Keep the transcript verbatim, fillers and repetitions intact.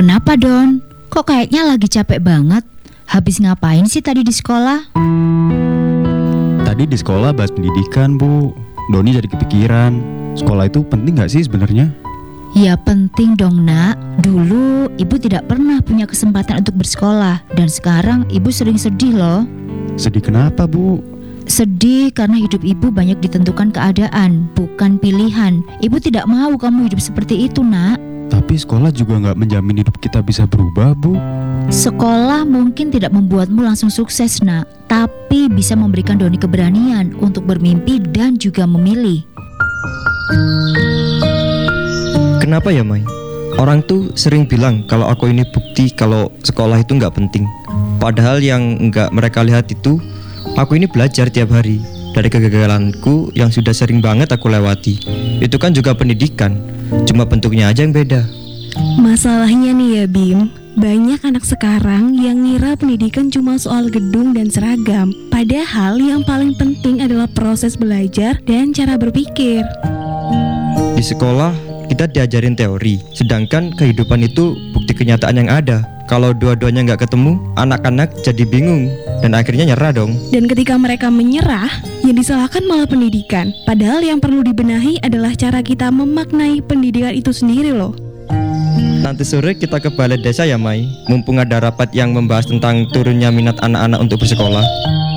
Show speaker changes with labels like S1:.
S1: Kenapa, Don? Kok kayaknya lagi capek banget? Habis ngapain sih tadi di sekolah?
S2: Tadi di sekolah bahas pendidikan, Bu. Doni jadi kepikiran, sekolah itu penting gak sih sebenarnya?
S1: Ya penting dong, Nak. Dulu ibu tidak pernah punya kesempatan untuk bersekolah, dan sekarang ibu sering sedih loh.
S2: Sedih kenapa, Bu?
S1: Sedih karena hidup ibu banyak ditentukan keadaan, bukan pilihan. Ibu tidak mau kamu hidup seperti itu, Nak.
S2: Tapi sekolah juga gak menjamin hidup kita bisa berubah, Bu.
S1: Sekolah mungkin tidak membuatmu langsung sukses, Nak, tapi bisa memberikan Doni keberanian untuk bermimpi dan juga memilih.
S3: Kenapa ya, Mai? Orang tuh sering bilang kalau aku ini bukti kalau sekolah itu nggak penting. Padahal yang nggak mereka lihat itu, aku ini belajar tiap hari. Dari kegagalanku yang sudah sering banget aku lewati. Itu kan juga pendidikan, cuma bentuknya aja yang beda.
S4: Masalahnya nih ya, Bim, banyak anak sekarang yang ngira pendidikan cuma soal gedung dan seragam. Padahal yang paling penting adalah proses belajar dan cara berpikir.
S3: Di sekolah kita diajarin teori, sedangkan kehidupan itu bukti kenyataan yang ada. Kalau dua-duanya nggak ketemu, anak-anak jadi bingung dan akhirnya nyerah dong.
S4: Dan ketika mereka menyerah, yang disalahkan malah pendidikan. Padahal yang perlu dibenahi adalah cara kita memaknai pendidikan itu sendiri loh.
S3: Nanti sore kita ke balai desa ya, Mai. Mumpung ada rapat yang membahas tentang turunnya minat anak-anak untuk bersekolah.